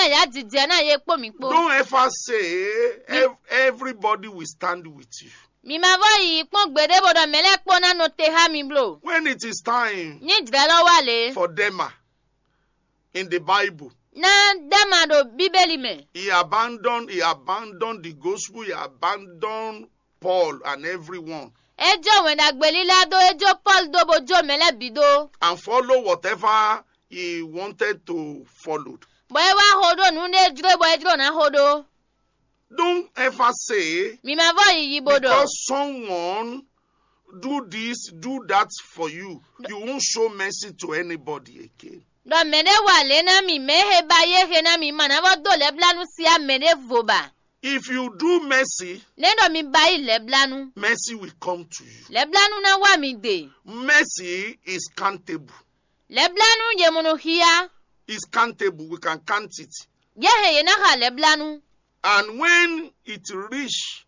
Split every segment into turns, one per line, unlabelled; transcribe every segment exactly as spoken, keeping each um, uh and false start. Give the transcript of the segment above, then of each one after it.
ya jije na ye po mi po.
Don't ever say ev everybody will stand with you.
Mi ma vo yi pon gbede bodo mele po na no te ha mi blo.
When it is time
Ni jre lo wale.
for Dema in the Bible,
Na dema do bibeli me.
he abandoned, he abandoned the gospel, he abandoned Paul and everyone,
Ejo when agbelila do ejo Paul do bojo mele bido.
and follow whatever he wanted to follow.
Boy wa hodo nu ne jre boy jro na hodo.
Don't ever say
Mi ma vo yi bodo.
because someone do this, do that for you, you won't show mercy to anybody again.
Do mene wale na mi mehe ba ye he na mi mana vo do le blanu si a mene voba.
If you do mercy,
Ne do mi ba yi le blanu.
mercy will come to you.
Le blanu na wa mi de.
Mercy is countable.
Le blanu ye mono hia.
It's countable. We can count it.
Ye he ye na ha le blanu.
And when it reach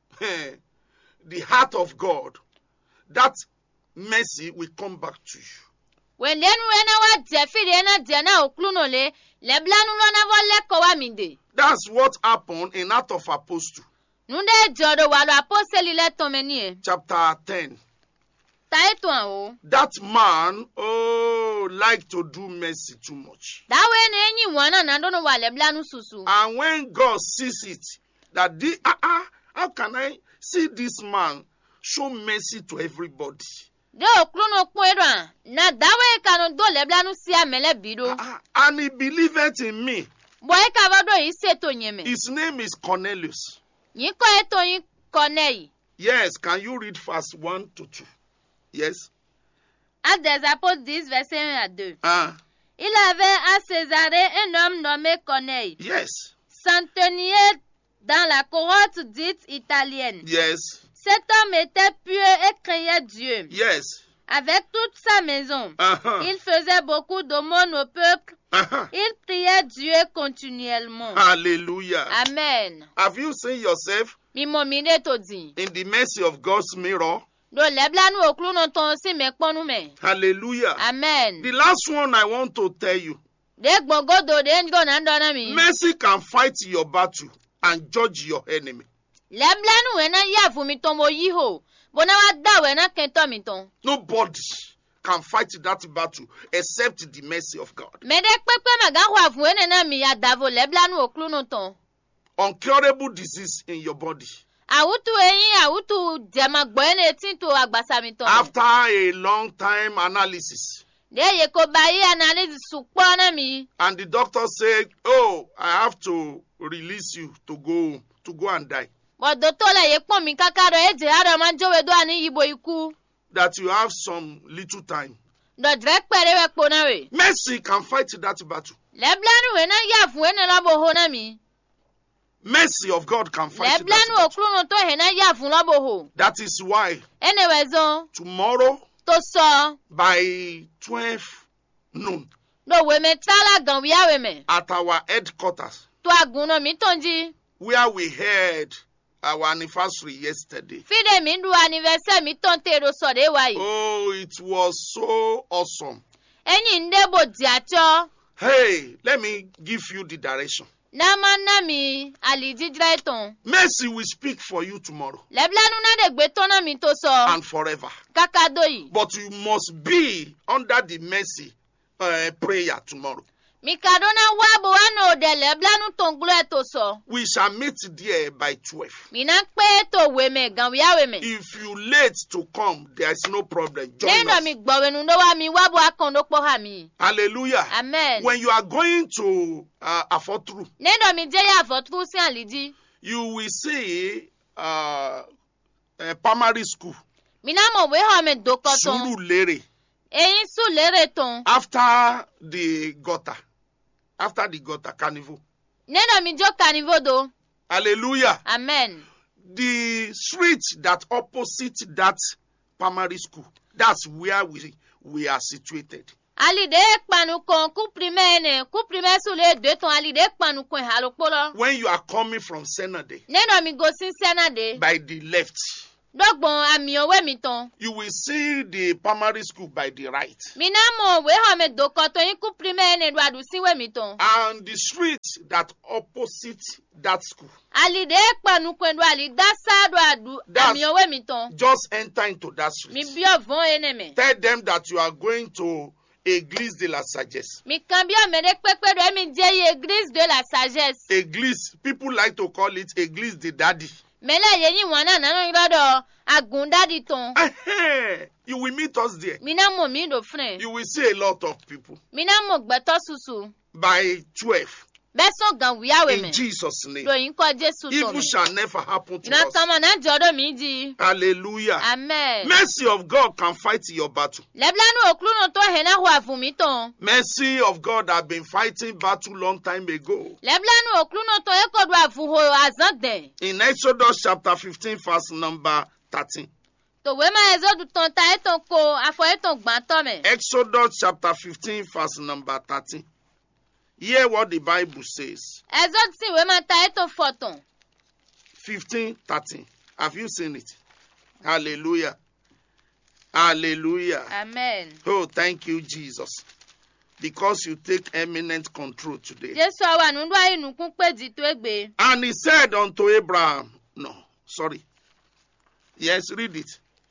the heart of God, that mercy will come back to you.
When den we na wa je fi de na de na oklu no le. Le blanu lo na vo le ko wa mi de.
That's what happened in Acts of Apostles,
Nunde jodo walo apostoli le tomenie.
chapter ten.
Ta eto an o.
That man, oh, like to do mercy too much.
Da we na enyi wana na ndo no wa le blanu susu.
And when God sees it, that the, ah, ah, how can I see this man show mercy to everybody?
De oklu no kun edo an. Na da we ka no do le blanu si amele bido.
Ah, ah, and he believeth in me.
Boy ka vo do yi seto nyeme.
His name is Cornelius.
Yin ko eto yin konei.
Yes, can you read verse one to two? Yes.
Actes des Apôtres dix, verset un à deux.
Ah,
Il avait à Césarée un homme nommé Corneille,
yes.
centenier dans la cohorte dite italienne.
Yes.
Cet homme était pieux et craignait Dieu.
Yes.
Avec toute sa maison,
Uh-huh.
il faisait beaucoup d'aumônes au peuple.
Uh-huh.
Il priait Dieu continuellement.
Hallelujah.
Amen.
Have you seen yourself
Mi mo mine to di.
in the mercy of God's mirror?
Do lebla nu oklu no ton si me ponu me.
Hallelujah.
Amen.
The last one I want to tell you,
De gbongo do de njo na ndo na mi.
mercy can fight your battle and judge your enemy.
Lebla nu we na ya fu mi ton mo yi ho. Bona wa da we na kento mi ton.
Nobody can fight that battle except the mercy of God.
Me de pepe ma ga ho afu ene na mi ya davo lebla nu oklu no ton.
Uncurable disease in your body.
Awutu eyin awutu jema gbo ene tin to agbasa mi ton.
After a long time analysis,
De ye ko ba yi analysis supo na mi.
and the doctor said, oh, I have to release you to go to go and die.
Bo doctor le ye pon mi kakaro eje ara ma jowe do ani yibo iku.
That you have some little time.
Do direct pere we po na we.
Mercy can fight that battle.
Lebla nu we na ya fu ene la bo ho na mi.
Mercy of God can fight
Lebla
that
nu
battle.
oklu no to he na ya fu la bo ho.
That is why
Ene we zon
tomorrow
to so
by twelve noon
do we me tala gan wi awe me.
at our headquarters,
To agun no mi tonji.
where we had our anniversary yesterday.
Fide mi du anniversaire mi ton te ro so de wa yi.
Oh, it was so awesome.
Enyi nde bo di acho.
Hey, let me give you the direction.
Na man na mi ali jidra ton.
Mercy will speak for you tomorrow
Lebla nu na de gbe ton na mi to so.
and forever.
Kakado yi.
But you must be under the mercy uh, prayer tomorrow.
Mi kadona wa bo ano de lebla nu ton glo e to so.
We shall meet there by twelve.
Mi na pe to we me gan wi awe me.
If you late to come, there is no problem. Join
Nendo
us.
mi gbo we nu do wa mi wa bo akondo po ha mi.
Hallelujah.
Amen.
When you are going to uh, Afotru,
Nendo mi je ya fotru si aliji.
you will see uh, a primary school,
Mi na mo we ha me dokoton.
Surulere,
Eyin su lere ton.
after the gutter, after the gutter carnival.
Nendo mi jo kanivodo.
Hallelujah.
Amen.
The street that opposite that primary school, that's where we we are situated.
Ali de panu kon ku primaire ne ku primaire su le de ton ali de panu kon ha lo polo.
When you are coming from Senade,
Nendo mi go sin sena de.
by the left,
Dogbon ami owe mi ton.
You will see the primary school by the right.
Mi na mo we ha me dokoto yin ku primaire ne do adu si we mi ton.
And the street that opposite that school.
Ali de panu kwendo ali da sa do adu ami owe mi ton.
Just enter into that street.
Mi bio von eneme.
Tell them that you are going to Église de la Sagesse.
Mi kan bio me de pepe do mi die Église de la Sagesse.
Église, people like to call it Église de Daddy.
Mele yeyi wana na no irodo agunda di ton.
You will meet us there.
Mi na mo mi do friend.
You will see a lot of people.
Mi na mo gbeto susu.
By twelve.
Beso gan wiawe me.
In Jesus' name.
Do yin ko Jesu to
Evil
me.
shall never happen to
Na
us.
kama na jodo mi ji.
Hallelujah.
Amen.
Mercy of God can fight your battle.
Leblanu oklu no to he na ho afumi ton.
Mercy of God have been fighting battle long time ago.
Leblanu oklu no to e ko do afu ho azan den.
In Exodus chapter fifteen verse number thirteen.
To we ma ezodu ton ta e ton ko afo e ton gban to me.
Exodus chapter fifteen verse number thirteen. Hear what the Bible says.
Ezod si we ma ta e ton foton.
fifteen thirteen. Have you seen it? Hallelujah. Hallelujah.
Amen.
Oh, thank you, Jesus. Because you take eminent control today.
Jesu awa nu do ayi nu kun pe di to egbe.
And he said unto Abraham, no, sorry. Yes, read it.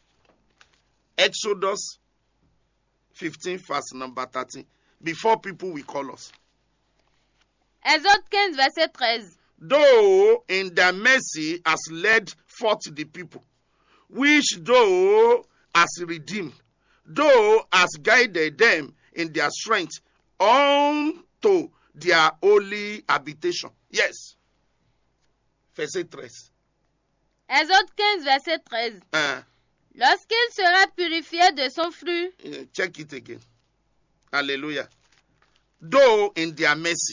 Exodus fifteen, verse number thirteen. Before people will call us.
Exode quinze, verset treize.
Though in their mercy has led forth the people, which thou hast redeemed, thou hast guided them in their strength unto their holy habitation. Yes. Verset treize.
Exode quinze, verset treize.
Uh,
Lorsqu'il sera purifié de son flux,
check it again. Hallelujah. Though in their mercy.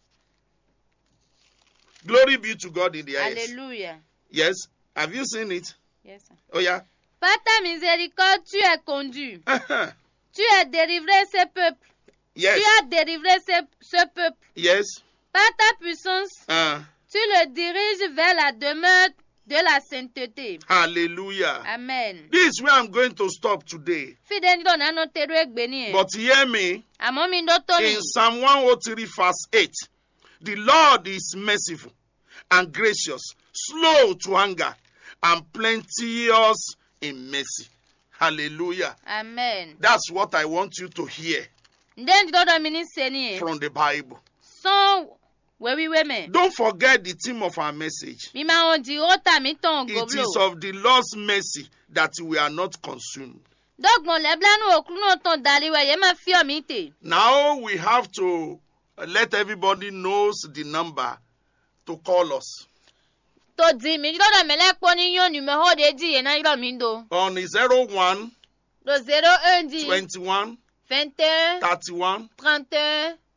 Glory be to God in the highest.
Hallelujah.
Yes. Have you seen it?
Yes, sir.
Oh, yeah.
Par ta miséricorde, tu es conduit. Tu as délivré ce peuple.
Yes.
Tu as délivré ce, ce peuple.
Yes.
Par ta puissance,
Uh,
tu le diriges vers la demeure de la sainteté.
hallelujah.
Amen.
This is where I'm going to stop today.
Fidèle do na no teru egbeni.
But hear me.
Amo mi ndo to ni.
In Psalm one oh three, verse eight, the Lord is merciful and gracious, slow to anger, and plenteous in mercy. Hallelujah.
Amen.
That's what I want you to hear
Nde ndo do mi ni seni.
from the Bible.
Son we wi we me.
Don't forget the theme of our message.
Mi ma on di ota mi ton
It
goblo.
is of the Lord's mercy that we are not consumed.
Dogbon le blanu oklu no ton dali we ye ma fi o mi te.
Now we have to let everybody knows the number to call us.
To di mi ndo do me le po ni yon numero de di ye na iro mi ndo.
On zero one,
Do zero un di.
twenty-one,
vingt et un,
thirty-one,
trente et un,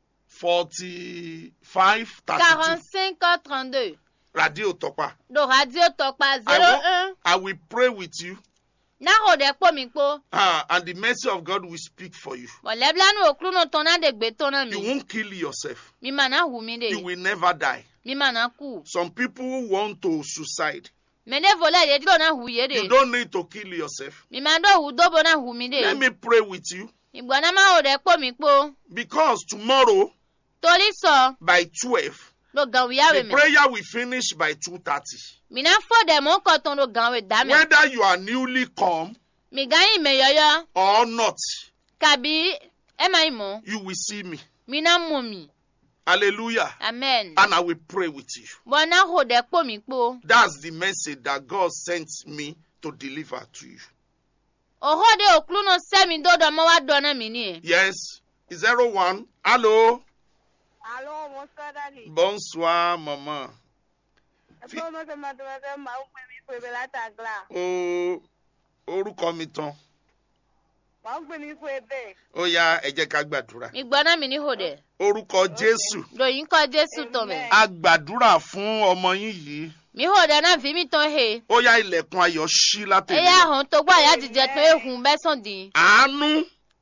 forty-five, thirty-two.
quarante-cinq, trente-deux.
Radio Topa.
Do radio tokpa
I,
zero
wa-
un.
I will pray with you,
Na ho de po mi po.
uh, and the mercy of God will speak for you.
Bo le blanu oklu no ton na de gbe ton na
You
mi.
won't kill yourself.
Mi ma na hu mi de.
You will never die.
Mi ma na ku.
Some people want to suicide.
Me de vole ye do na hu ye
You
de.
don't need to kill yourself.
Mi ma do hu do bo na hu mi de.
Let me pray with you,
Igbo na ma ho de po mi po.
because tomorrow
Tori so
by twelve,
do gan wi yawe
the
me.
prayer will finish by two thirty.
Mi na fo de mo ko ton do gan we da me.
Whether you are newly come
Mi gan yi me yoyo.
or not,
Kabi e ma imo.
you will see me.
Mi na mo mi.
Hallelujah.
Amen.
And I will pray with you.
Bo na ho de po mi po.
That's the message that God sent me to deliver to you.
Oho de oklu no se mi do do mo wa do na mi ni.
Yes. Zero one. Hello.
Allô, bonsoir, Daddy.
Bonsoir, maman.
Est-ce que vous m'avez demandé ma ou me la tagla?
Oh, orúkọ mi tán.
Ma ou me be.
Ó yá, ẹ jẹ́ ká gbàdúrà.
Mi gbo na mi ni ho de.
Orúkọ Jésù.
Do yin ko Jesu to me.
A gbàdúrà fún ọmọ yín yìí.
Mi ho de na vi mi ton he.
Ó yá, ilẹ̀kùn ayọ̀ ṣí látẹ̀lé.
Eya hon to gba ya jije to ehun be son din.
Àánú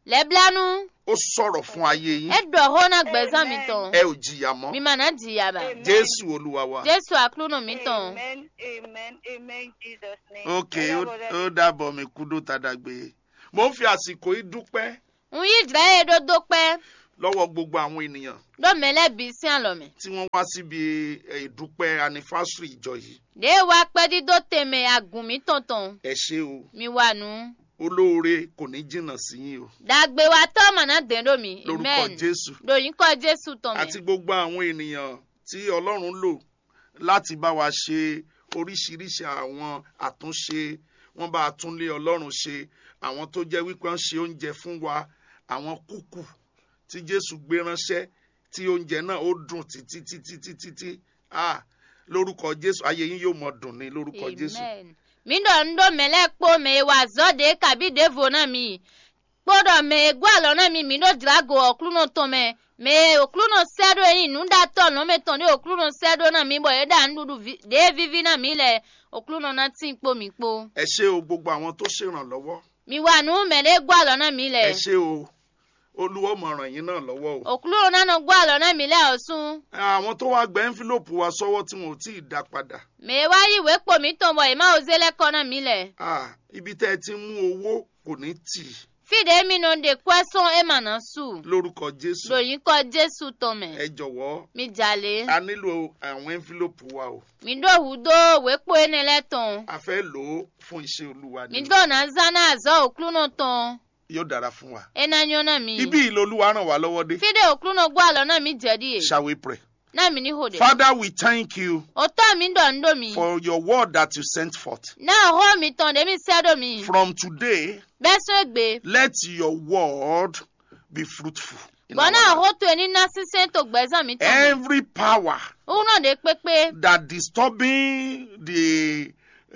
Leblanu.
Ó sọ̀rọ̀ fún ayé yín.
Edo hona gbeza mi ton.
Ẹ ò jìyà mọ́.
Mi mana jìyà ba.
Jésù Olúwa wa.
Jésù akluno mi ton.
Amen, amen, amen, Jesus' name.
Okay, ó ó dàbọ̀ mi kúdó tàdàgbé. Mo ń fi àsìkò yìí dúpẹ́
Nyi dra edo dope.
lọ́wọ́ gbogbo àwọn ènìyàn
Do mele bi si alome.
tí wọ́n wá síbi ìdúpẹ́ anniversary ìjọ yìí.
De wa pe di do teme agun mi tonton.
Ẹ ṣé o.
Mi wanu.
Olóore kò ní jìnnà sí yín o.
Dagbe wa to mana dendo mi.
Lórúkọ
Amen.
Jésù.
Do yin ko Jésù ton mi.
Àti gbogbo àwọn ènìyàn tí Ọlọ́run lò láti bá wa ṣe oríṣiríṣi àwọn àtúnṣe. Wọ́n bá àtúnlé Ọlọ́run ṣe. Àwọn tó jẹ́ wípé wọ́n ṣe oúnjẹ fún wa. Àwọn kúkù tí Jésù gbé ránṣẹ́ tí oúnjẹ náà ó dùn títí títí títí tí. Ah, lórúkọ Jésù ayé yín yóò mọ dùn ní lórúkọ Jésù.
Amen. Mi do ndo mele po me wa zode kabi devo na mi. Podo me gwa lo na mi mi do drago okluno to me. Me okluno sedo yin nunda to no me ton de okluno sedo na mi bo e da ndudu de vivi na mi le okluno na tin po mi po.
Ẹ ṣé o gbogbo àwọn tó ṣèrànlọ́wọ́.
Mi wa nu mele gwa lo na mi le.
Ẹ ṣé o. Olúwa mọ̀ ràn yín náà lọ́wọ́ o.
Okluno na no gwa lo na mi le osun.
Àwọn tó wá gbé envelope wa sọ́wọ́ tí wọn ò tí ì dá padà.
Me wa yi we po mi ton bo e ma ozele ko na mi le.
Ah, ibi tẹ́ ẹ ti ń mú owó kò ní tì
Fide mi no de question e mana su.
lórúkọ Jésù.
Do yin ko Jésù ton me.
Ẹ jọ̀wọ́
Mi jale.
a nílò àwọn envelope wa o.
Mi do hudo we po ene le ton.
A fẹ́ lò ó fún iṣẹ́ Olúwa
Mi
ni.
do na zana azo okluno ton.
Yóò dára fún wa.
Ena nyona mi.
Ibi ìlò Olúwa ràn wá lọ́wọ́ dé.
Fide okluno gwa lo na mi jedi e.
Shall we pray?
Na mi ni hode.
Father, we thank you
Oto mi do ndo mi.
for your word that you sent forth.
Na ho mi ton de mi sedo mi.
From today,
Beso egbe.
let your word be fruitful. in our
Bona
life.
ho to eni na sisen to gbeza mi ton.
Every power
Uno de pepe.
that disturbing the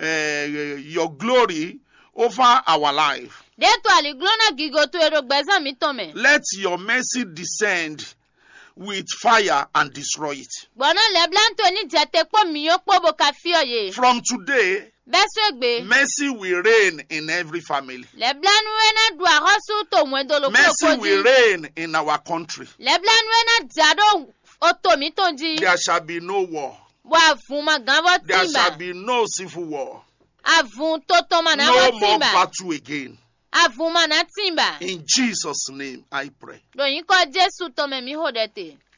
uh, your glory over our life,
De to ali glona gigo to ero gbeza mi ton me.
let your mercy descend with fire and destroy it.
Bona le blan to ni jete po mi yo po bo ka fi oye.
From today,
Beso egbe.
mercy will reign in every family.
Le blan wena dua hosu to mwendo lo
Mercy
ko
will reign in our country.
Le blan wena jado oto mi tonji.
There shall be no war.
Wa fun ma ganvo
There shall
timba.
be no civil war.
Avun toto ma na
No
wa
more
timba.
battle again.
Avun ma na timba.
In Jesus' name, I pray.
Do yin ko Jesu to me mi hodete.